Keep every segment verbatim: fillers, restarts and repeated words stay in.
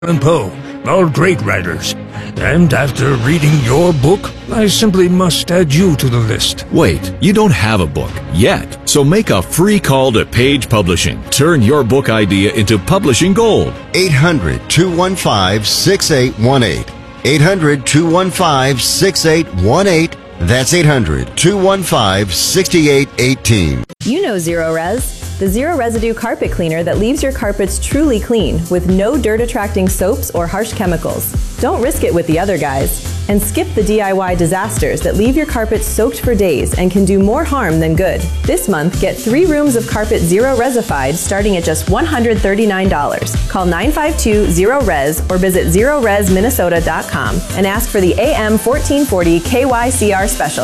and Poe, all great writers. And after reading your book, I simply must add you to the list. Wait, you don't have a book yet. So make a free call to Page Publishing. Turn your book idea into publishing gold. eight hundred, two one five, six eight one eight. eight hundred, two one five, six eight one eight. That's eight hundred, two one five, six eight one eight. You know Zero Res, the zero residue carpet cleaner that leaves your carpets truly clean with no dirt-attracting soaps or harsh chemicals. Don't risk it with the other guys. And skip the D I Y disasters that leave your carpet soaked for days and can do more harm than good. This month, get three rooms of carpet Zero Resified starting at just one hundred thirty-nine dollars. Call nine five two, zero res or visit zero res minnesota dot com and ask for the A M fourteen forty K Y C R special.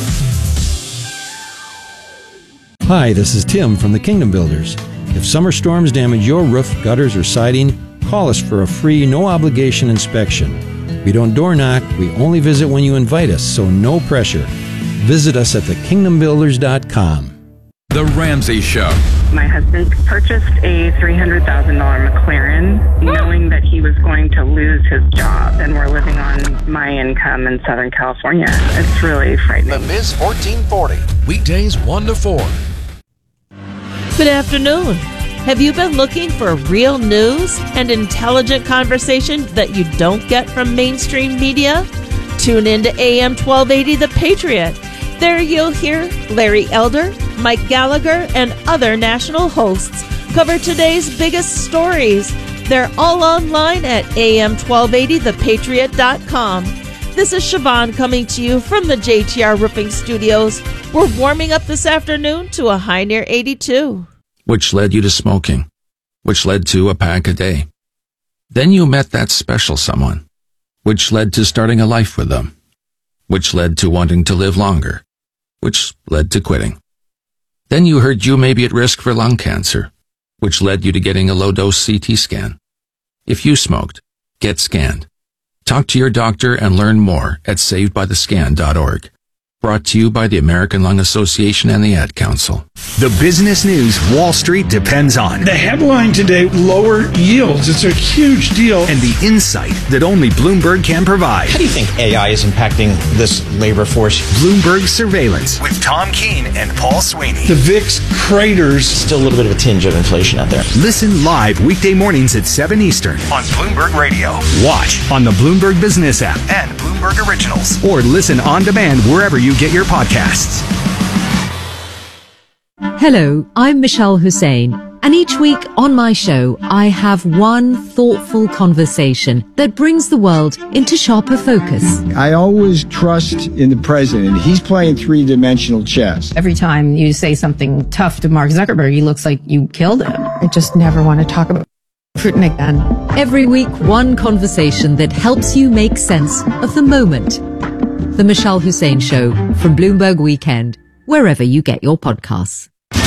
Hi, this is Tim from the Kingdom Builders. If summer storms damage your roof, gutters, or siding, call us for a free, no-obligation inspection. We don't door knock, we only visit when you invite us, so no pressure. Visit us at the kingdom builders dot com. The Ramsey Show. My husband purchased a three hundred thousand dollars McLaren, knowing that he was going to lose his job, and we're living on my income in Southern California. It's really frightening. The Miz fourteen forty. Weekdays one to four. Good afternoon. Have you been looking for real news and intelligent conversation that you don't get from mainstream media? Tune in to A M twelve eighty The Patriot. There you'll hear Larry Elder, Mike Gallagher, and other national hosts cover today's biggest stories. They're all online at A M twelve eighty the patriot dot com. This is Siobhan coming to you from the J T R Roofing Studios. We're warming up this afternoon to a high near eighty-two. Which led you to smoking, which led to a pack a day. Then you met that special someone, which led to starting a life with them, which led to wanting to live longer, which led to quitting. Then you heard you may be at risk for lung cancer, which led you to getting a low-dose C T scan. If you smoked, get scanned. Talk to your doctor and learn more at saved by the scan dot org. Brought to you by the American Lung Association and the Ad Council. The business news Wall Street depends on. The headline today, lower yields. It's a huge deal. And the insight that only Bloomberg can provide. How do you think A I is impacting this labor force? Bloomberg Surveillance with Tom Keene and Paul Sweeney. The V I X craters. Still a little bit of a tinge of inflation out there. Listen live weekday mornings at seven Eastern on Bloomberg Radio. Watch on the Bloomberg Business app and Bloomberg Originals. Or listen on demand wherever you get your podcasts. Hello, I'm Michelle Hussein, and each week on my show, I have one thoughtful conversation that brings the world into sharper focus. I always trust in the president. He's playing three-dimensional chess. Every time you say something tough to Mark Zuckerberg, he looks like you killed him. I just never want to talk about Putin again. Every week, one conversation that helps you make sense of the moment. The Michelle Hussein Show from Bloomberg Weekend, wherever you get your podcasts.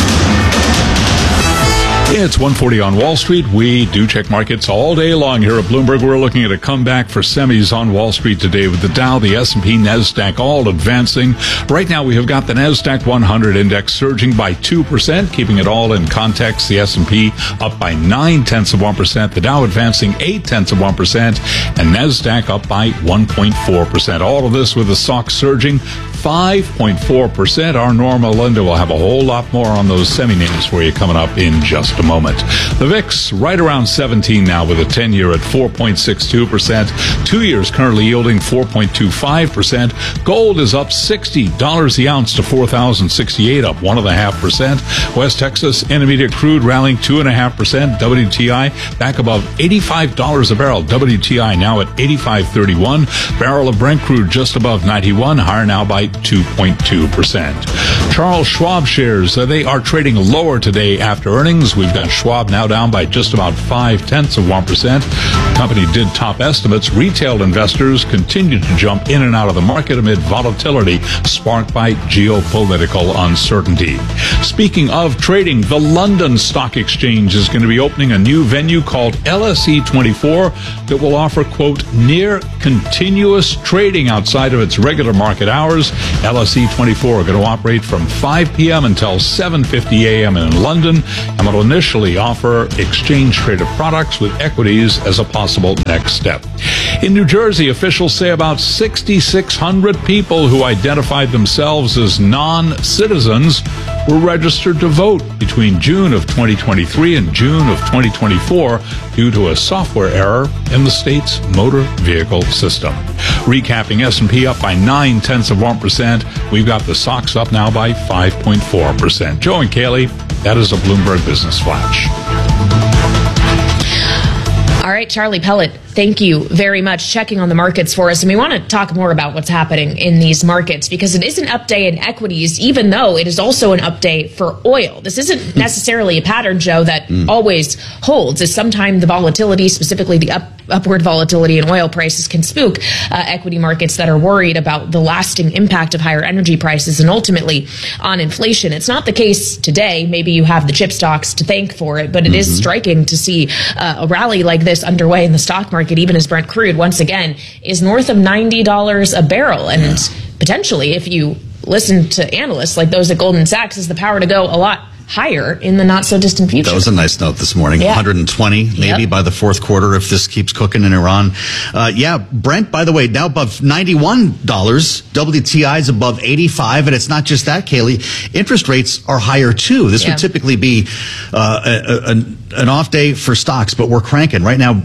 It's one forty on Wall Street. We do check markets all day long here at Bloomberg. We're looking at a comeback for semis on Wall Street today with the Dow, the S and P, NASDAQ all advancing. Right now we have got the NASDAQ one hundred index surging by two percent, keeping it all in context. The S and P up by nine tenths of one percent, the Dow advancing eight tenths of one percent, and NASDAQ up by one point four percent. All of this with the S O X surging five point four percent. Our Norma Linda will have a whole lot more on those semi-names for you coming up in just a moment. The V I X right around seventeen now with a ten-year at four point six two percent. Two years currently yielding four point two five percent. Gold is up sixty dollars the ounce to four thousand sixty-eight dollars, up one point five percent. West Texas Intermediate crude rallying two point five percent. W T I back above eighty-five dollars a barrel. W T I now at eighty-five thirty-one. Barrel of Brent crude just above ninety-one, higher now by two point two percent. Charles Schwab shares, uh, they are trading lower today after earnings. We've got Schwab now down by just about five tenths of one percent. The company did top estimates. Retail investors continue to jump in and out of the market amid volatility sparked by geopolitical uncertainty. Speaking of trading, the London Stock Exchange is going to be opening a new venue called L S E twenty-four that will offer, quote, near continuous trading outside of its regular market hours. L S E twenty-four are going to operate from from five p.m. until seven fifty a.m. in London, and will initially offer exchange-traded products with equities as a possible next step. In New Jersey, officials say about six thousand six hundred people who identified themselves as non-citizens were registered to vote between June of twenty twenty-three and June of twenty twenty-four due to a software error in the state's motor vehicle system. Recapping, S and P up by nine tenths of one percent. We've got the S O X up now by five point four percent. Joe and Kaylee, that is a Bloomberg Business Flash. All right, Charlie Pellet, thank you very much checking on the markets for us. And we want to talk more about what's happening in these markets because it is an update in equities, even though it is also an update for oil. This isn't necessarily a pattern, Joe, that mm. always holds. As sometimes the volatility, specifically the up, upward volatility in oil prices, can spook uh, equity markets that are worried about the lasting impact of higher energy prices and ultimately on inflation. It's not the case today. Maybe you have the chip stocks to thank for it, but it mm-hmm. is striking to see uh, a rally like this underway in the stock market, even as Brent crude once again is north of ninety dollars a barrel. And yeah. potentially, if you listen to analysts like those at Goldman Sachs, has the power to go a lot higher in the not so distant future. That was a nice note this morning. Yeah. one hundred twenty maybe yep. by the fourth quarter if this keeps cooking in Iran. Uh, yeah, Brent, by the way, now above ninety-one dollars. W T I is above eighty-five, and it's not just that, Kaylee. Interest rates are higher too. This yeah. would typically be uh, a, a, an off day for stocks, but we're cranking right now.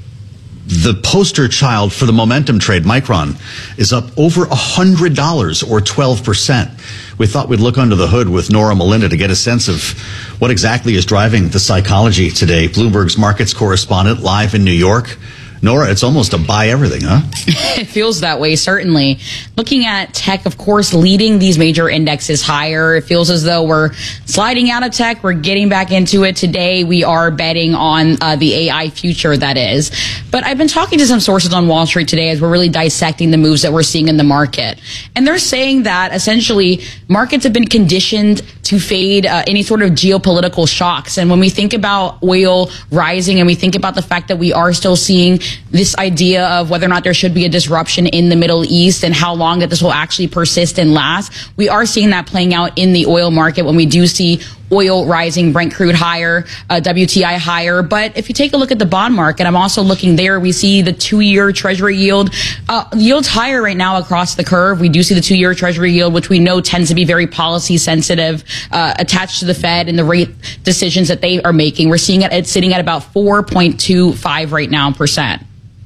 The poster child for the momentum trade, Micron, is up over one hundred dollars or twelve percent. We thought we'd look under the hood with Nora Melinda to get a sense of what exactly is driving the psychology today. Bloomberg's markets correspondent live in New York. Nora, it's almost a buy everything, huh? It feels that way, certainly. Looking at tech, of course, leading these major indexes higher. It feels as though we're sliding out of tech. We're getting back into it. Today, we are betting on uh, the A I future, that is. But I've been talking to some sources on Wall Street today as we're really dissecting the moves that we're seeing in the market. And they're saying that, essentially, markets have been conditioned to fade uh, any sort of geopolitical shocks. And when we think about oil rising and we think about the fact that we are still seeing this idea of whether or not there should be a disruption in the Middle East and how long that this will actually persist and last, we are seeing that playing out in the oil market when we do see oil rising, Brent crude higher, uh, W T I higher. But if you take a look at the bond market, I'm also looking there. We see the two-year Treasury yield. Uh, yield's higher right now across the curve. We do see the two-year Treasury yield, which we know tends to be very policy sensitive, uh, attached to the Fed and the rate decisions that they are making. We're seeing it, it's sitting at about four point two five right now percent.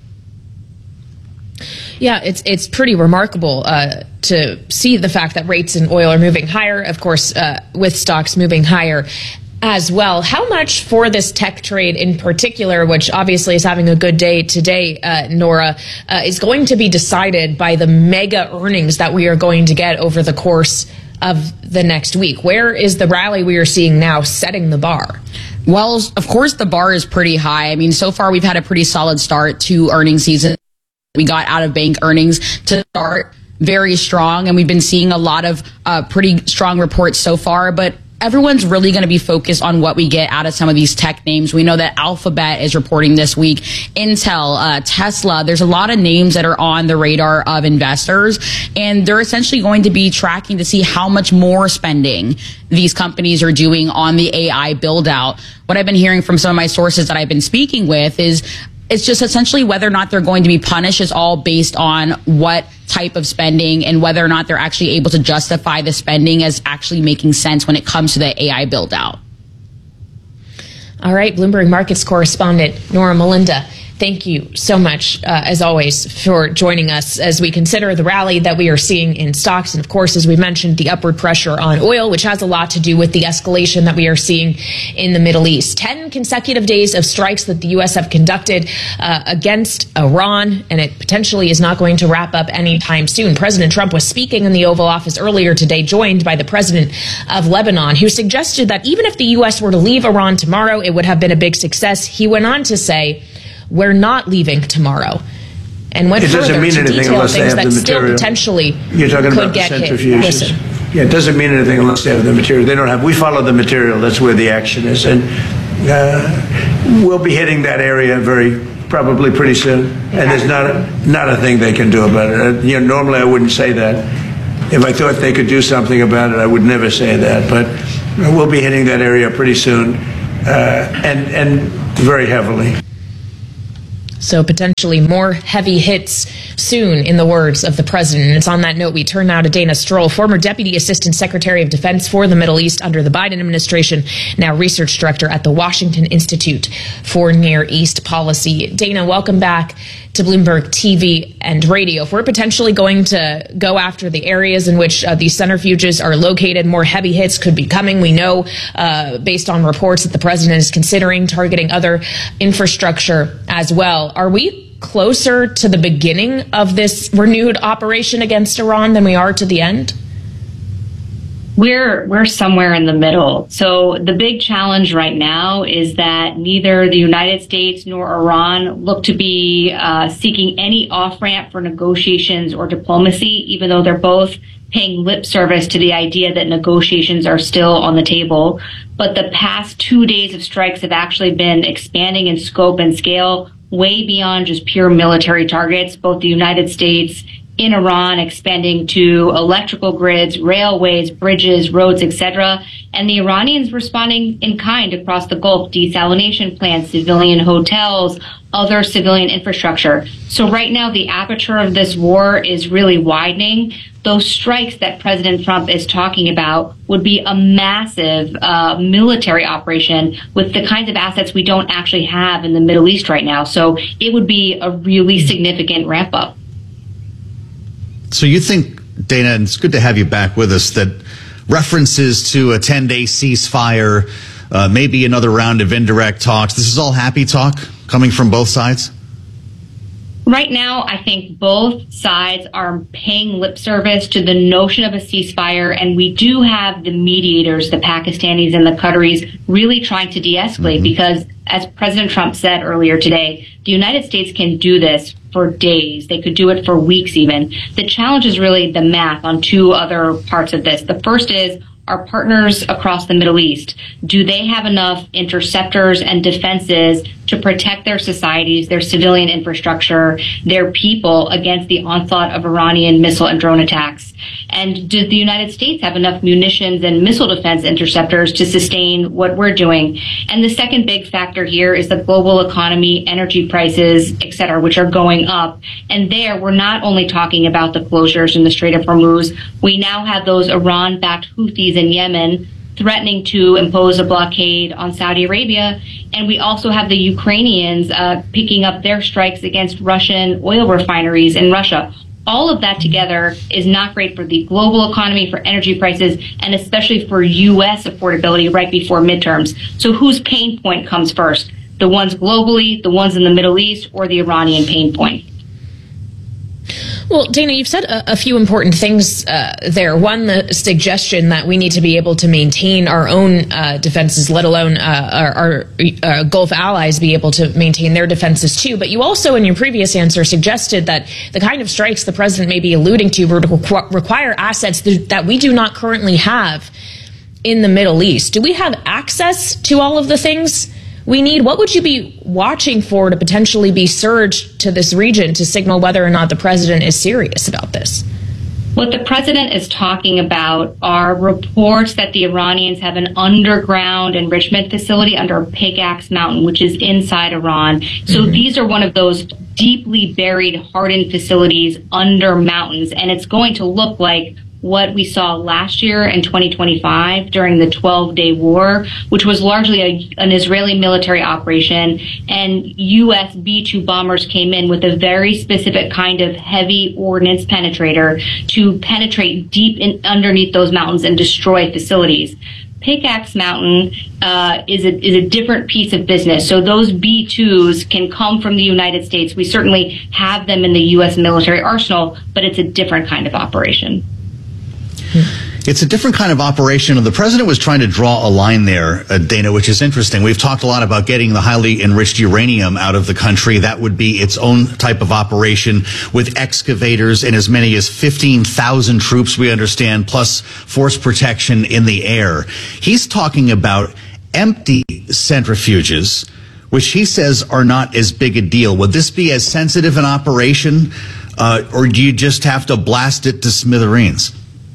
Yeah, it's it's pretty remarkable uh, to see the fact that rates in oil are moving higher, of course, uh, with stocks moving higher as well. How much for this tech trade in particular, which obviously is having a good day today, uh, Nora, uh, is going to be decided by the mega earnings that we are going to get over the course of the next week? Where is the rally we are seeing now setting the bar? Well, of course, the bar is pretty high. I mean, so far we've had a pretty solid start to earnings season. We got out of bank earnings to start very strong, and we've been seeing a lot of uh, pretty strong reports so far, but everyone's really going to be focused on what we get out of some of these tech names. We know that Alphabet is reporting this week, Intel, uh, Tesla. There's a lot of names that are on the radar of investors, and they're essentially going to be tracking to see how much more spending these companies are doing on the A I build out. What I've been hearing from some of my sources that I've been speaking with is it's just essentially whether or not they're going to be punished is all based on what type of spending and whether or not they're actually able to justify the spending as actually making sense when it comes to the A I build out. All right, Bloomberg Markets correspondent Nora Melinda, thank you so much, uh, as always, for joining us as we consider the rally that we are seeing in stocks. And, of course, as we mentioned, the upward pressure on oil, which has a lot to do with the escalation that we are seeing in the Middle East. Ten consecutive days of strikes that the U S have conducted uh, against Iran, and it potentially is not going to wrap up anytime soon. President Trump was speaking in the Oval Office earlier today, joined by the president of Lebanon, who suggested that even if the U S were to leave Iran tomorrow, it would have been a big success. He went on to say, we're not leaving tomorrow, and went it further doesn't mean to anything detail unless they things have that the still material. potentially You're talking could about get the hit. centrifuges. Listen. Yeah, it doesn't mean anything unless they have the material. They don't have. We follow the material. That's where the action is, and uh, we'll be hitting that area very probably pretty soon. And there's not a, not a thing they can do about it. Uh, you know, normally I wouldn't say that. if I thought they could do something about it, I would never say that. But we'll be hitting that area pretty soon, uh, and and very heavily. So potentially more heavy hits soon, in the words of the president. And it's on that note we turn now to Dana Stroll, former Deputy Assistant Secretary of Defense for the Middle East under the Biden administration, now Research Director at the Washington Institute for Near East Policy. Dana, welcome back to Bloomberg T V and radio. If we're potentially going to go after the areas in which uh, these centrifuges are located, more heavy hits could be coming. We know, uh, based on reports, that the president is considering targeting other infrastructure as well. Are we closer to the beginning of this renewed operation against Iran than we are to the end? We're we're somewhere in the middle. So the big challenge right now is that neither the United States nor Iran look to be uh, seeking any off-ramp for negotiations or diplomacy, even though they're both paying lip service to the idea that negotiations are still on the table. But the past two days of strikes have actually been expanding in scope and scale way beyond just pure military targets. Both the United States in Iran expanding to electrical grids, railways, bridges, roads, et cetera, and the Iranians responding in kind across the Gulf, desalination plants, civilian hotels, other civilian infrastructure. So right now, the aperture of this war is really widening. Those strikes that President Trump is talking about would be a massive uh, military operation with the kinds of assets we don't actually have in the Middle East right now. So it would be a really significant ramp up. So you think, Dana, and it's good to have you back with us, that references to a ten-day ceasefire, uh, maybe another round of indirect talks, this is all happy talk coming from both sides? Right now, I think both sides are paying lip service to the notion of a ceasefire, and we do have the mediators, the Pakistanis and the Qataris, really trying to de-escalate, mm-hmm. because, as President Trump said earlier today, the United States can do this for days. They could do it for weeks even. The challenge is really the math on two other parts of this. The first is, our partners across the Middle East, do they have enough interceptors and defenses to protect their societies, their civilian infrastructure, their people against the onslaught of Iranian missile and drone attacks? And does the United States have enough munitions and missile defense interceptors to sustain what we're doing? And the second big factor here is the global economy, energy prices, et cetera, which are going up. And there, we're not only talking about the closures in the Strait of Hormuz, we now have those Iran-backed Houthis in Yemen threatening to impose a blockade on Saudi Arabia. And we also have the Ukrainians uh, picking up their strikes against Russian oil refineries in Russia. All of that together is not great for the global economy, for energy prices, and especially for U S affordability right before midterms. So whose pain point comes first? The ones globally, the ones in the Middle East, or the Iranian pain point? Well, Dana, you've said a, a few important things uh, there. One, the suggestion that we need to be able to maintain our own uh, defenses, let alone uh, our, our uh, Gulf allies be able to maintain their defenses too. But you also, in your previous answer, suggested that the kind of strikes the president may be alluding to would requ- require assets th- that we do not currently have in the Middle East. Do we have access to all of the things we need? What would you be watching for to potentially be surged to this region to signal whether or not the president is serious about this? What the president is talking about are reports that the Iranians have an underground enrichment facility under Pickaxe Mountain, which is inside Iran. So mm-hmm. these are one of those deeply buried, hardened facilities under mountains, and it's going to look like what we saw last year in twenty twenty-five during the twelve-day war, which was largely a, an Israeli military operation, and U S B two bombers came in with a very specific kind of heavy ordnance penetrator to penetrate deep in, underneath those mountains and destroy facilities. Pickaxe Mountain uh, is a is a different piece of business. So those B twos can come from the United States. We certainly have them in the U S military arsenal, but it's a different kind of operation. It's a different kind of operation. The president was trying to draw a line there, uh, Dana, which is interesting. We've talked a lot about getting the highly enriched uranium out of the country. That would be its own type of operation with excavators and as many as fifteen thousand troops, we understand, plus force protection in the air. He's talking about empty centrifuges, which he says are not as big a deal. Would this be as sensitive an operation, uh, or do you just have to blast it to smithereens?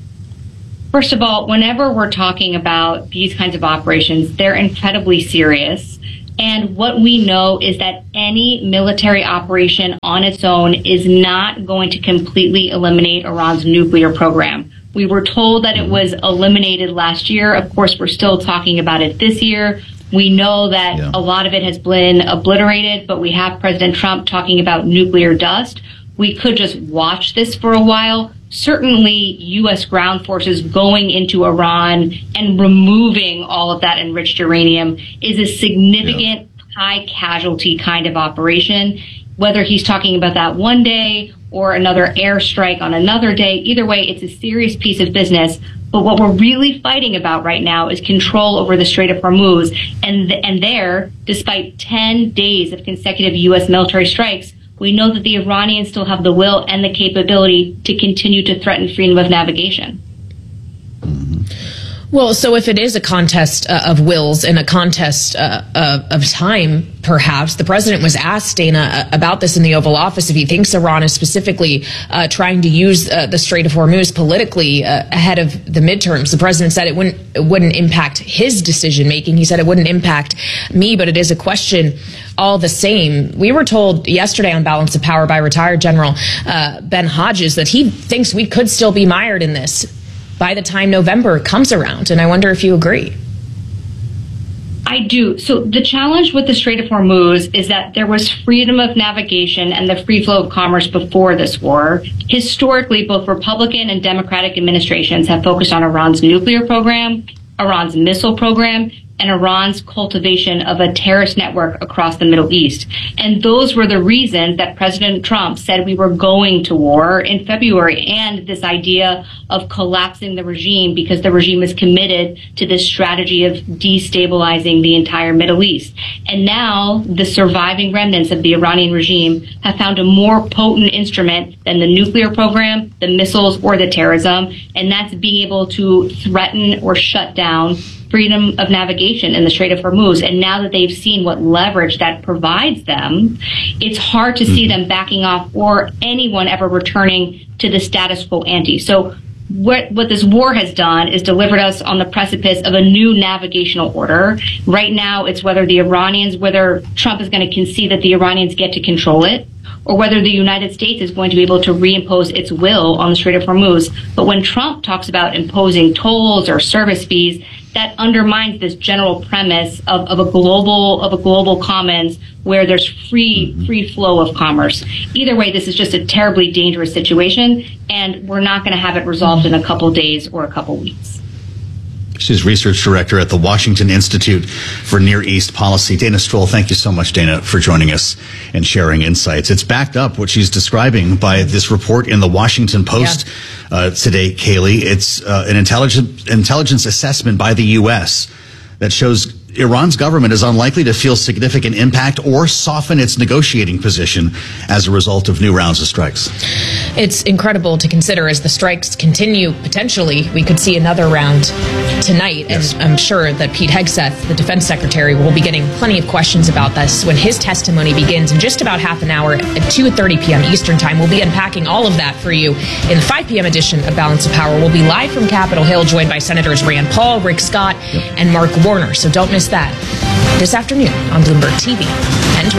First of all, whenever we're talking about these kinds of operations, they're incredibly serious. And what we know is that any military operation on its own is not going to completely eliminate Iran's nuclear program. We were told that it was eliminated last year. Of course, we're still talking about it this year. We know that yeah. a lot of it has been obliterated, but we have President Trump talking about nuclear dust. We could just watch this for a while. Certainly, U S ground forces going into Iran and removing all of that enriched uranium is a significant yeah. high casualty kind of operation. Whether he's talking about that one day or another airstrike on another day, either way, it's a serious piece of business. But what we're really fighting about right now is control over the Strait of Hormuz. And, th- and there, despite ten days of consecutive U S military strikes, we know that the Iranians still have the will and the capability to continue to threaten freedom of navigation. Well, so if it is a contest uh, of wills and a contest uh, uh, of time, perhaps, the president was asked, Dana, uh, about this in the Oval Office, if he thinks Iran is specifically uh, trying to use uh, the Strait of Hormuz politically uh, ahead of the midterms. The president said it wouldn't, it wouldn't impact his decision-making. He said it wouldn't impact me, but it is a question all the same. We were told yesterday on Balance of Power by retired General uh, Ben Hodges that he thinks we could still be mired in this by the time November comes around. And I wonder if you agree. I do. So the challenge with the Strait of Hormuz is that there was freedom of navigation and the free flow of commerce before this war. Historically, both Republican and Democratic administrations have focused on Iran's nuclear program, Iran's missile program, and Iran's cultivation of a terrorist network across the Middle East. And those were the reasons that President Trump said we were going to war in February, and this idea of collapsing the regime because the regime is committed to this strategy of destabilizing the entire Middle East. And now the surviving remnants of the Iranian regime have found a more potent instrument than the nuclear program, the missiles, or the terrorism, and that's being able to threaten or shut down freedom of navigation in the Strait of Hormuz. And now that they've seen what leverage that provides them, it's hard to see them backing off or anyone ever returning to the status quo ante. So what, what this war has done is delivered us on the precipice of a new navigational order. Right now, it's whether the Iranians, whether Trump is going to concede that the Iranians get to control it, or whether the United States is going to be able to reimpose its will on the Strait of Hormuz. But when Trump talks about imposing tolls or service fees, that undermines this general premise of, of a global of a global commons where there's free free flow of commerce. Either way, this is just a terribly dangerous situation, and we're not going to have it resolved in a couple days or a couple weeks. She's research director at the Washington Institute for Near East Policy. Dana Stroll, thank you so much, Dana, for joining us and sharing insights. It's backed up, what she's describing, by this report in the Washington Post yeah. uh, today, Kaylee. It's uh, an intelligence, intelligence assessment by the U S that shows Iran's government is unlikely to feel significant impact or soften its negotiating position as a result of new rounds of strikes. It's incredible to consider as the strikes continue. Potentially, we could see another round tonight. Yes. And I'm sure that Pete Hegseth, the defense secretary, will be getting plenty of questions about this when his testimony begins in just about half an hour at two thirty p.m. Eastern Time. We'll be unpacking all of that for you in the five p.m. edition of Balance of Power. We'll be live from Capitol Hill, joined by Senators Rand Paul, Rick Scott, yep. and Mark Warner. So don't miss that this afternoon on Bloomberg T V and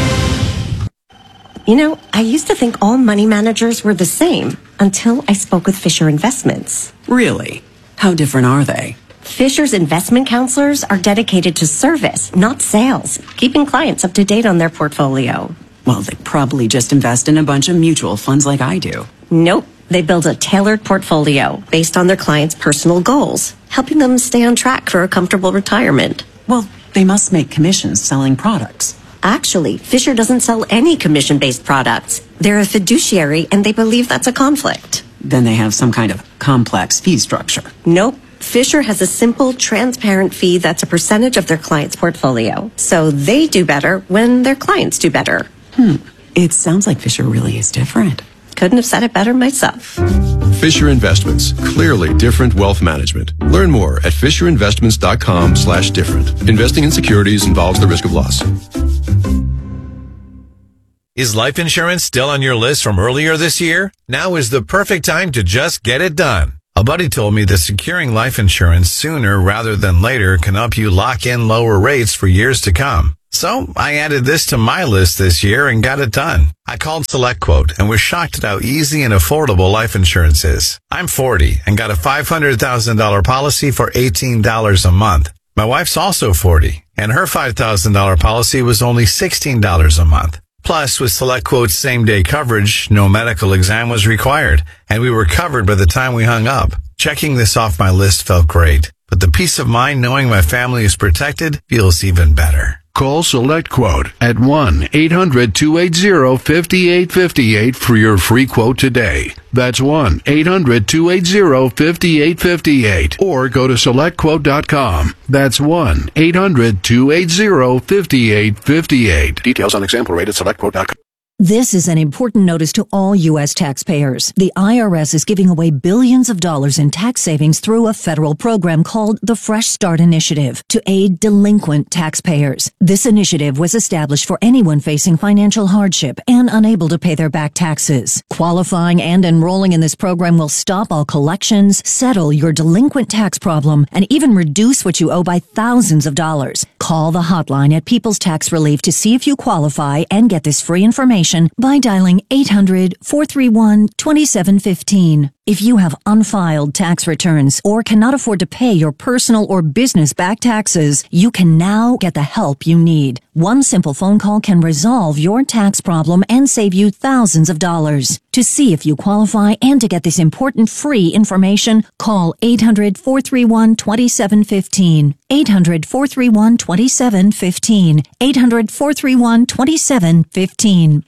radio. You know, I used to think all money managers were the same until I spoke with Fisher Investments. Really? How different are they? Fisher's investment counselors are dedicated to service, not sales, keeping clients up to date on their portfolio. Well, they probably just invest in a bunch of mutual funds like I do. Nope. They build a tailored portfolio based on their clients' personal goals, helping them stay on track for a comfortable retirement. Well, they must make commissions selling products. Actually, Fisher doesn't sell any commission-based products. They're a fiduciary, and they believe that's a conflict. Then they have some kind of complex fee structure. Nope. Fisher has a simple, transparent fee that's a percentage of their client's portfolio. So they do better when their clients do better. Hmm. It sounds like Fisher really is different. Couldn't have said it better myself. Fisher Investments. Clearly different wealth management. Learn more at FisherInvestments.com slash different. Investing in securities involves the risk of loss. Is life insurance still on your list from earlier this year? Now is the perfect time to just get it done. A buddy told me that securing life insurance sooner rather than later can help you lock in lower rates for years to come. So I added this to my list this year and got it done. I called SelectQuote and was shocked at how easy and affordable life insurance is. I'm forty and got a five hundred thousand dollars policy for eighteen dollars a month. My wife's also forty and her five thousand dollars policy was only sixteen dollars a month. Plus, with SelectQuote's same-day coverage, no medical exam was required, and we were covered by the time we hung up. Checking this off my list felt great, but the peace of mind knowing my family is protected feels even better. Call SelectQuote at one eight hundred two eight zero five eight five eight for your free quote today. That's one eight hundred two eight zero five eight five eight. Or go to select quote dot com. That's one eight hundred two eight zero five eight five eight. Details on example rate at select quote dot com. This is an important notice to all U S taxpayers. The I R S is giving away billions of dollars in tax savings through a federal program called the Fresh Start Initiative to aid delinquent taxpayers. This initiative was established for anyone facing financial hardship and unable to pay their back taxes. Qualifying and enrolling in this program will stop all collections, settle your delinquent tax problem, and even reduce what you owe by thousands of dollars. Call the hotline at People's Tax Relief to see if you qualify and get this free information by dialing eight hundred four three one two seven one five. If you have unfiled tax returns or cannot afford to pay your personal or business back taxes, you can now get the help you need. One simple phone call can resolve your tax problem and save you thousands of dollars. To see if you qualify and to get this important free information, call eight hundred four three one two seven one five. eight hundred four three one two seven one five. eight hundred four three one two seven one five.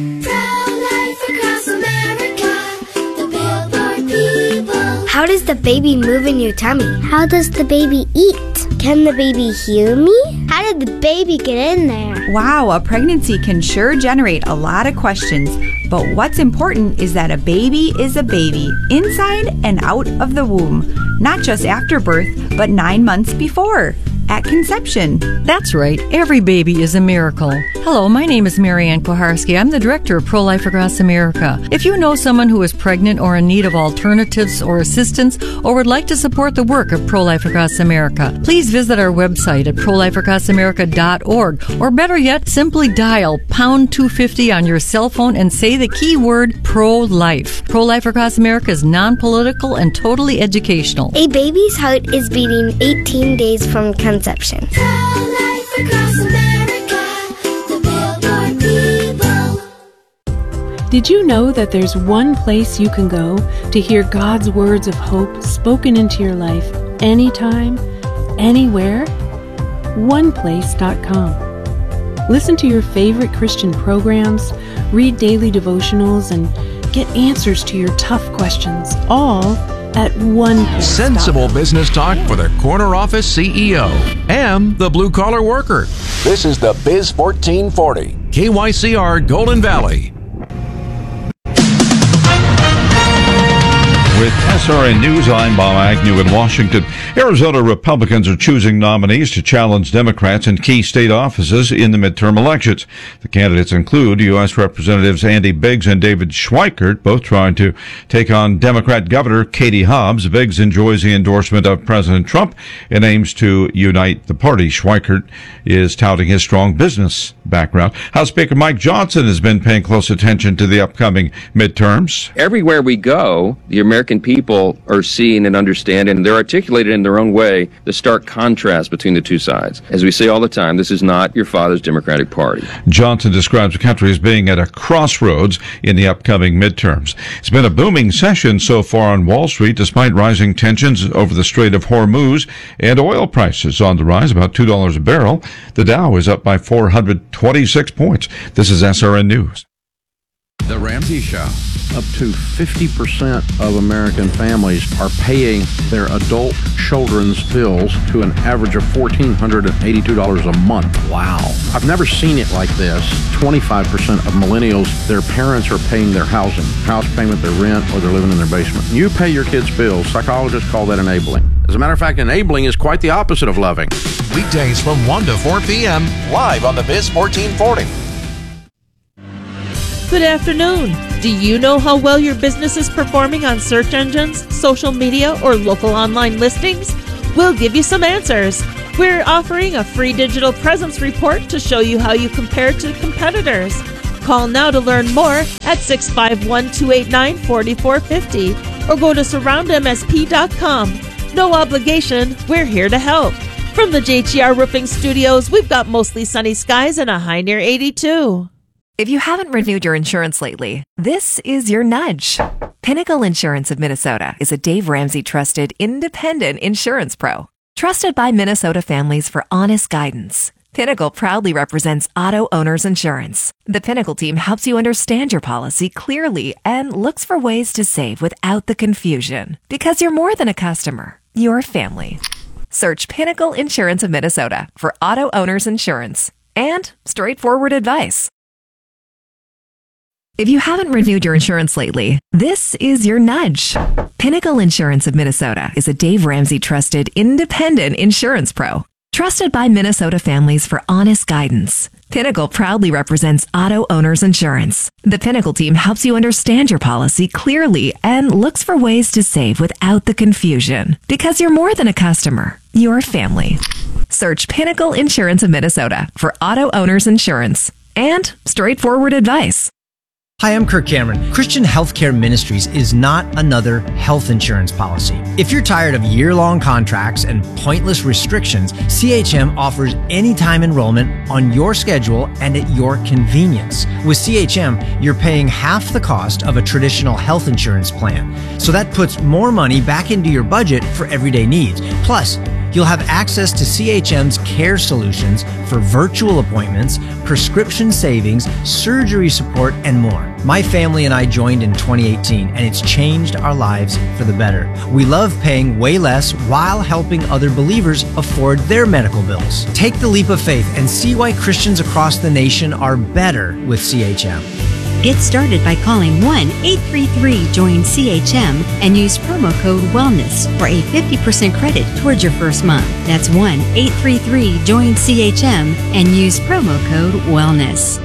How does the baby move in your tummy? How does the baby eat? Can the baby hear me? How did the baby get in there? Wow, a pregnancy can sure generate a lot of questions. But what's important is that a baby is a baby, inside and out of the womb. Not just after birth, but nine months before. At conception. That's right. Every baby is a miracle. Hello, my name is Marianne Koharski. I'm the director of Pro-Life Across America. If you know someone who is pregnant or in need of alternatives or assistance or would like to support the work of Pro-Life Across America, please visit our website at pro life across america dot org, or better yet, simply dial pound two fifty on your cell phone and say the keyword pro-life. Pro-Life Across America is non-political and totally educational. A baby's heart is beating eighteen days from conception. Conception. Pro-life across America, the Billboard people. Did you know that there's one place you can go to hear God's words of hope spoken into your life anytime, anywhere? one place dot com. Listen to your favorite Christian programs, read daily devotionals, and get answers to your tough questions, all at one place. Sensible business talk for the corner office C E O and the blue collar worker. This is the Biz fourteen forty, K Y C R Golden Valley. With S R N News, I'm Bob Agnew in Washington. Arizona Republicans are choosing nominees to challenge Democrats in key state offices in the midterm elections. The candidates include U S Representatives Andy Biggs and David Schweikert, both trying to take on Democrat Governor Katie Hobbs. Biggs enjoys the endorsement of President Trump and aims to unite the party. Schweikert is touting his strong business background. House Speaker Mike Johnson has been paying close attention to the upcoming midterms. Everywhere we go, the American people are seeing and understanding, and they're articulated in their own way, the stark contrast between the two sides. As we say all the time, this is not your father's Democratic Party. Johnson describes the country as being at a crossroads in the upcoming midterms. It's been a booming session so far on Wall Street, despite rising tensions over the Strait of Hormuz and oil prices on the rise, about two dollars a barrel. The Dow is up by four hundred twenty-six points. This is S R N News. The Ramsey Show. Up to fifty percent of American families are paying their adult children's bills to an average of one thousand four hundred eighty-two dollars a month. Wow. I've never seen it like this. twenty-five percent of millennials, their parents are paying their housing, house payment, their rent, or they're living in their basement. You pay your kids' bills. Psychologists call that enabling. As a matter of fact, enabling is quite the opposite of loving. Weekdays from one to four p.m. live on the Biz fourteen forty. Good afternoon. Do you know how well your business is performing on search engines, social media, or local online listings? We'll give you some answers. We're offering a free digital presence report to show you how you compare to competitors. Call now to learn more at six five one, two eight nine, four four five zero or go to surround m s p dot com. No obligation, we're here to help. From the J T R Roofing Studios, we've got mostly sunny skies and a high near eighty-two. If you haven't renewed your insurance lately, this is your nudge. Pinnacle Insurance of Minnesota is a Dave Ramsey trusted independent insurance pro. Trusted by Minnesota families for honest guidance. Pinnacle proudly represents auto owners insurance. The Pinnacle team helps you understand your policy clearly and looks for ways to save without the confusion. Because you're more than a customer, you're family. Search Pinnacle Insurance of Minnesota for auto owners insurance and straightforward advice. If you haven't renewed your insurance lately, this is your nudge. Pinnacle Insurance of Minnesota is a Dave Ramsey trusted independent insurance pro. Trusted by Minnesota families for honest guidance. Pinnacle proudly represents auto owners insurance. The Pinnacle team helps you understand your policy clearly and looks for ways to save without the confusion. Because you're more than a customer, you're family. Search Pinnacle Insurance of Minnesota for auto owners insurance and straightforward advice. Hi, I'm Kirk Cameron. Christian Healthcare Ministries is not another health insurance policy. If you're tired of year-long contracts and pointless restrictions, C H M offers anytime enrollment on your schedule and at your convenience. With C H M, you're paying half the cost of a traditional health insurance plan. So that puts more money back into your budget for everyday needs. Plus, you'll have access to C H M's care solutions for virtual appointments, prescription savings, surgery support, and more. My family and I joined in twenty eighteen, and it's changed our lives for the better. We love paying way less while helping other believers afford their medical bills. Take the leap of faith and see why Christians across the nation are better with C H M. Get started by calling one eight three three join C H M and use promo code WELLNESS for a fifty percent credit towards your first month. That's one eight three three join C H M and use promo code WELLNESS.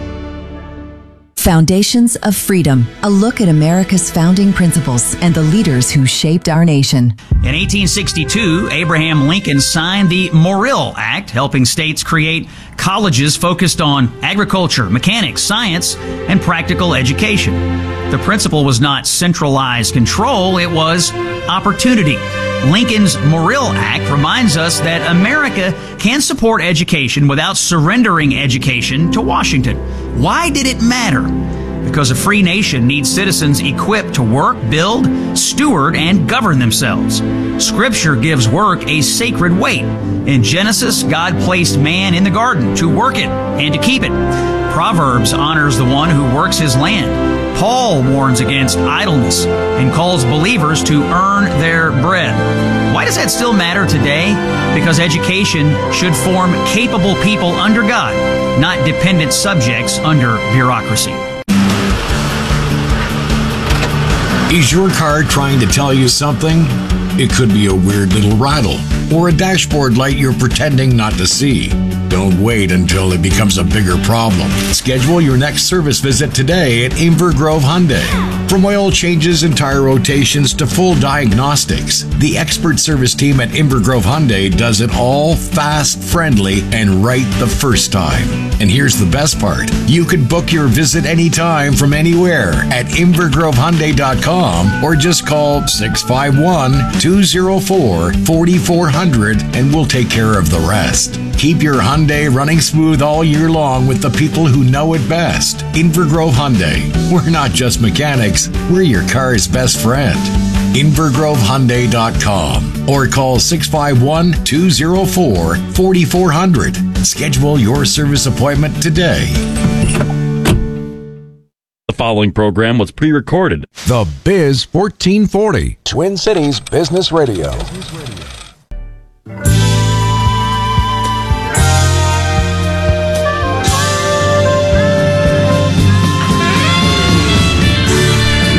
Foundations of Freedom, a look at America's founding principles and the leaders who shaped our nation. In eighteen sixty-two, Abraham Lincoln signed the Morrill Act, helping states create colleges focused on agriculture, mechanics, science, and practical education. The principle was not centralized control, it was opportunity. Lincoln's Morrill Act reminds us that America can support education without surrendering education to Washington. Why did it matter? Because a free nation needs citizens equipped to work, build, steward, and govern themselves. Scripture gives work a sacred weight. In Genesis, God placed man in the garden to work it and to keep it. Proverbs honors the one who works his land. Paul warns against idleness and calls believers to earn their bread. Why does that still matter today? Because education should form capable people under God, not dependent subjects under bureaucracy. Is your car trying to tell you something? It could be a weird little rattle or a dashboard light you're pretending not to see. Don't wait until it becomes a bigger problem. Schedule your next service visit today at Inver Grove Hyundai. From oil changes and tire rotations to full diagnostics, the expert service team at Inver Grove Hyundai does it all fast, friendly, and right the first time. And here's the best part. You can book your visit anytime from anywhere at inver grove hyundai dot com or just call six five one, two oh four, four four zero zero and we'll take care of the rest. Keep your Hyundai running smooth all year long with the people who know it best. Inver Grove Hyundai. We're not just mechanics, we're your car's best friend. inver grove hyundai dot com or call six five one, two oh four, four four zero zero. Schedule your service appointment today. The following program was pre-recorded. The Biz fourteen forty, Twin Cities Business Radio.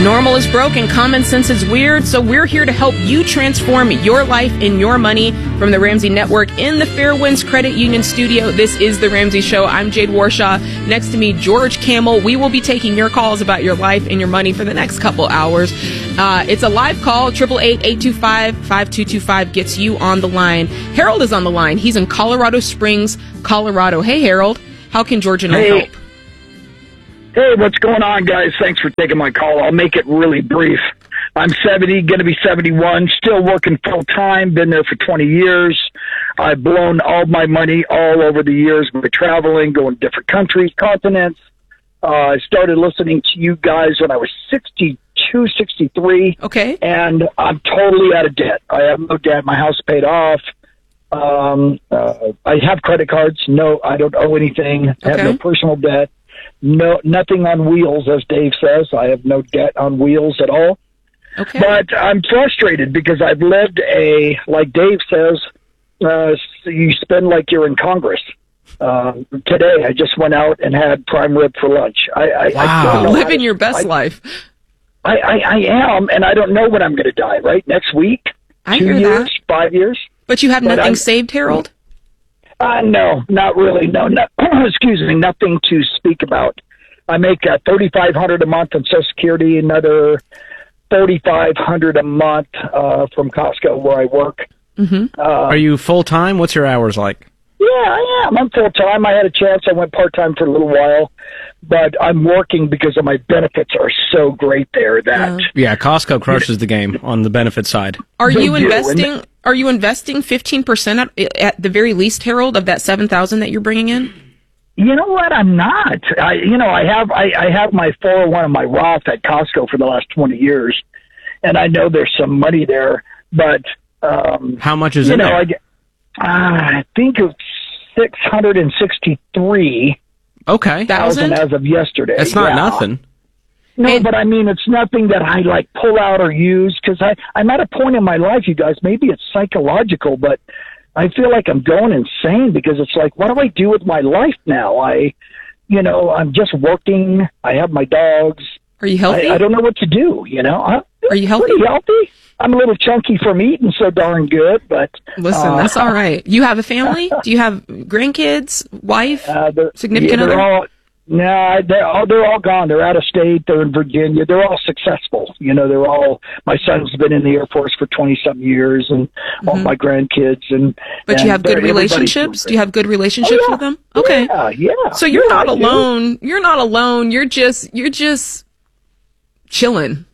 Normal is broken, common sense is weird, so we're here to help you transform your life and your money. From the Ramsey Network in the Fairwinds Credit Union studio, this is The Ramsey Show. I'm Jade Warshaw. Next to me, George Camel. We will be taking your calls about your life and your money for the next couple hours. Uh, it's a live call. eight eight eight, eight two five, five two two five gets you on the line. Harold is on the line. He's in Colorado Springs, Colorado. Hey, Harold. How can George and I Hey. help? Hey, what's going on, guys? Thanks for taking my call. I'll make it really brief. I'm seventy, going to be seventy-one, still working full-time, been there for twenty years. I've blown all my money all over the years by traveling, going to different countries, continents. Uh, I started listening to you guys when I was sixty-two, sixty-three. Okay. And I'm totally out of debt. I have no debt. My house paid off. Um, uh, I have credit cards. No, I don't owe anything. I have Okay. no personal debt. No, nothing on wheels, as Dave says. I have no debt on wheels at all. Okay. But I'm frustrated because I've lived a, like Dave says, uh, you spend like you're in Congress. Uh, today, I just went out and had prime rib for lunch. I, I, I don't know Living how- your best I- life. I, I, I am, and I don't know when I'm going to die, right? Next week? I Two hear years? that. Five years? But you have But nothing I'm- saved, Harold? Uh, no, not really. No, no excuse me, nothing to speak about. I make uh, thirty-five hundred dollars a month on Social Security, another thirty-five hundred dollars a month uh, from Costco where I work. Mm-hmm. Uh, Are you full time? What's your hours like? Yeah, I am. I'm full time. I had a chance. I went part time for a little while, but I'm working because of my benefits are so great there that Yeah, Costco crushes the game on the benefit side. Are They you do, and- investing? Are you investing fifteen percent at, at the very least, Harold, of that seven thousand that you're bringing in? You know what? I'm not. I, you know, I have I, I have my four oh one and my Roth at Costco for the last twenty years, and I know there's some money there. But um, How much is you in know, there? I, get- uh, I think it's six hundred and sixty-three Okay. thousand as of yesterday. That's not Yeah. nothing. No, but I mean, it's nothing that I like pull out or use because I I'm at a point in my life, you guys. Maybe it's psychological, but I feel like I'm going insane because it's like, what do I do with my life now? I, you know, I'm just working. I have my dogs. Are you healthy? I, I don't know what to do. You know, I'm Are you healthy? Pretty healthy. I'm a little chunky from eating so darn good, but Listen, uh, that's all right. You have a family? Do you have grandkids, wife, Uh, they're- significant yeah, they're other? all, no, they're all, they're all gone. They're out of state. They're in Virginia. They're all successful. You know, they're all, my son's been in the Air Force for twenty some years and all my grandkids. And But and you have good they're- everybody's relationships? doing Do you have good relationships Oh, yeah. with them? Okay. Yeah, yeah. So you're Yeah, not I do. alone. You're not alone. You're just you're just chilling.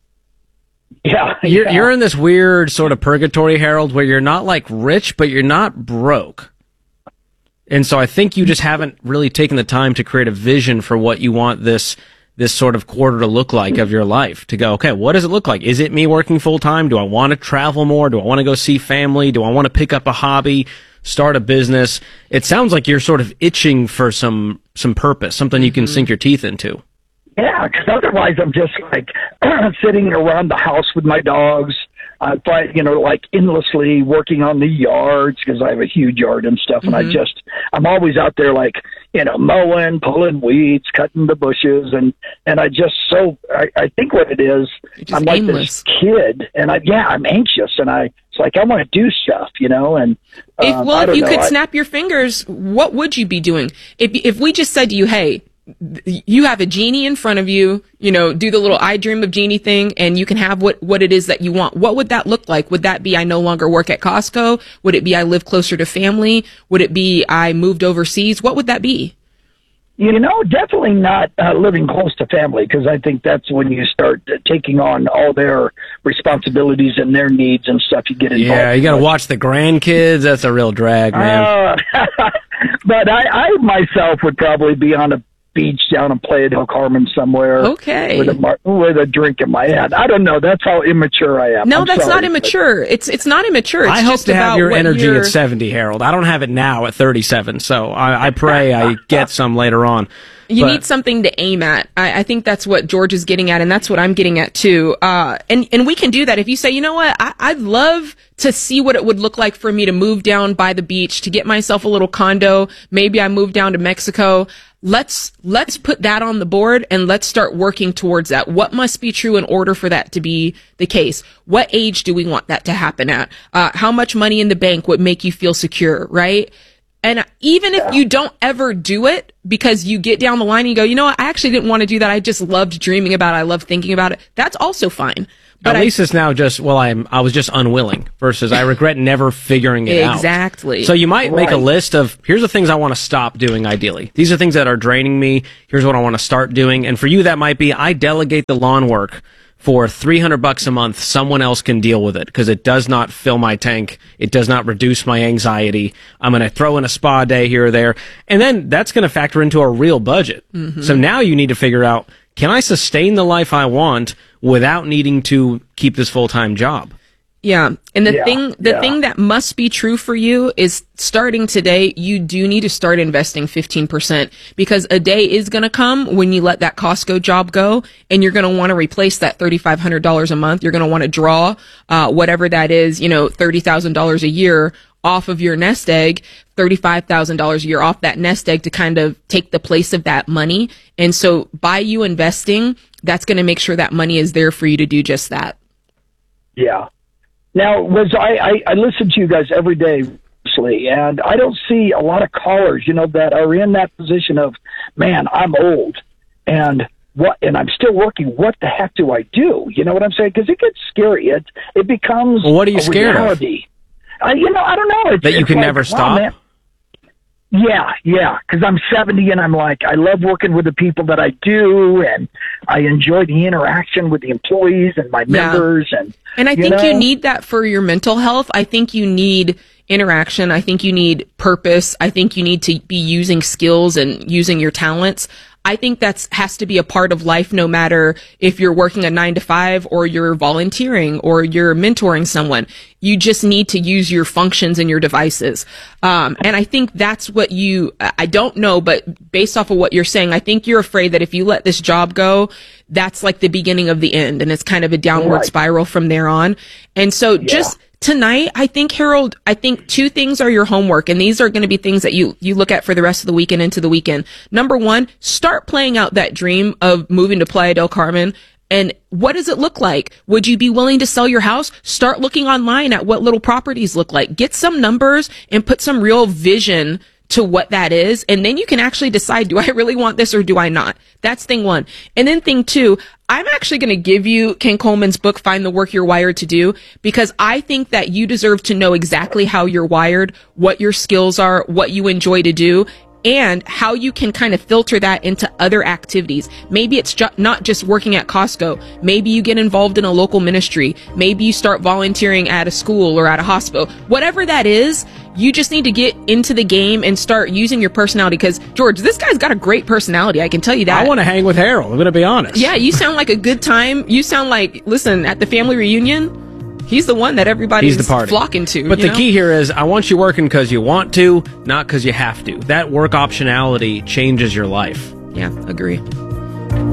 Yeah, You're, you're in this weird sort of purgatory, Harold, where you're not like rich, but you're not broke. And so I think you just haven't really taken the time to create a vision for what you want this this sort of quarter to look like of your life. To go, okay, what does it look like? Is it me working full time? Do I want to travel more? Do I want to go see family? Do I want to pick up a hobby, start a business? It sounds like you're sort of itching for some some purpose, something you can sink your teeth into. Yeah, because otherwise I'm just like sitting around the house with my dogs. I find, you know, like endlessly working on the yards because I have a huge yard and stuff. And I Mhm. just, I'm always out there like, you know, mowing, pulling weeds, cutting the bushes. And, and I just so, I, I think what it is, just I'm like aimless. this kid and I, yeah, I'm anxious and I, it's like, I want to do stuff, you know, and, If um, well, I if don't you know, could I- snap your fingers, what would you be doing? If if we just said to you, "Hey, th- you have a genie in front of you, you know, do the little I dream of genie thing, and you can have what what it is that you want." What would that look like? Would that be I no longer work at Costco? Would it be I live closer to family? Would it be I moved overseas? What would that be? You know, definitely not uh, living close to family because I think that's when you start uh, taking on all their responsibilities and their needs and stuff. You get involved. Yeah, you got to watch the grandkids. That's a real drag, man. Uh, but I, I myself would probably be on a beach down in Playa del Carmen somewhere. Okay. With a, mar- with a drink in my hand. I don't know. That's how immature I am. No, I'm that's sorry, not but- immature. It's it's not immature. It's I hope just to have about your what energy you're- at seventy, Harold. I don't have it now at thirty-seven, so I, I pray I get some later on. You But- need something to aim at. I, I think that's what George is getting at, and that's what I'm getting at too. Uh, and and we can do that if you say, you know what, I, I'd love to see what it would look like for me to move down by the beach, to get myself a little condo. Maybe I move down to Mexico. let's let's put that on the board and let's start working towards that. What must be true in order for that to be the case? What age do we want that to happen at? Uh, how much money in the bank would make you feel secure, right? And even if you don't ever do it because you get down the line and you go, you know what, I actually didn't want to do that. I just loved dreaming about it. I loved thinking about it. That's also fine. But at least I, it's now just, well, I'm, I was just unwilling versus I regret never figuring it out. Exactly. So you might right. make a list of, here's the things I want to stop doing ideally. These are things that are draining me. Here's what I want to start doing. And for you, that might be, I delegate the lawn work for three hundred bucks a month. Someone else can deal with it because it does not fill my tank. It does not reduce my anxiety. I'm going to throw in a spa day here or there. And then that's going to factor into a real budget. Mm-hmm. So now you need to figure out, can I sustain the life I want without needing to keep this full-time job? Yeah. And the Yeah, thing, the yeah. thing that must be true for you is starting today, you do need to start investing fifteen percent because a day is going to come when you let that Costco job go and you're going to want to replace that thirty-five hundred dollars a month. You're going to want to draw, uh, whatever that is, you know, thirty thousand dollars a year off of your nest egg, thirty-five thousand dollars a year off that nest egg to kind of take the place of that money. And so by you investing, that's going to make sure that money is there for you to do just that. Yeah. Now, was I, I, I listen to you guys every day, obviously, and I don't see a lot of callers, you know, that are in that position of, man, I'm old, and what, and I'm still working. What the heck do I do? You know what I'm saying? Because it gets scary. It it becomes Well, what are you a scared of? reality. I, you know, I don't know. It's, That you it's can like, never wow, stop? man. Yeah, yeah, because I'm seventy and I'm like, I love working with the people that I do, and I enjoy the interaction with the employees and my Yeah. members. And And I you think know, you need that for your mental health. I think you need interaction. I think you need purpose. I think you need to be using skills and using your talents. I think that's has to be a part of life, no matter if you're working a nine to five or you're volunteering or you're mentoring someone. You just need to use your functions and your devices. Um, and I think that's what you, I don't know, but based off of what you're saying, I think you're afraid that if you let this job go, that's like the beginning of the end. And it's kind of a downward Right. spiral from there on. And so just tonight, I think, Harold, I think two things are your homework, and these are going to be things that you, you look at for the rest of the weekend into the weekend. Number one, start playing out that dream of moving to Playa del Carmen. And what does it look like? Would you be willing to sell your house? Start looking online at what little properties look like. Get some numbers and put some real vision to what that is. And then you can actually decide, do I really want this or do I not? That's thing one. And then thing two, I'm actually going to give you Ken Coleman's book, Find the Work You're Wired to Do, because I think that you deserve to know exactly how you're wired, what your skills are, what you enjoy to do, and how you can kind of filter that into other activities. Maybe it's ju- not just working at Costco. Maybe you get involved in a local ministry. Maybe you start volunteering at a school or at a hospital. Whatever that is, you just need to get into the game and start using your personality, because, George, this guy's got a great personality. I can tell you that. I want to hang with Harold. I'm going to be honest. Yeah, you sound like a good time. You sound like, listen, at the family reunion, he's the one that everybody's He's the party. flocking to. But you the know? key here is I want you working because you want to, not because you have to. That work optionality changes your life. Yeah, agree.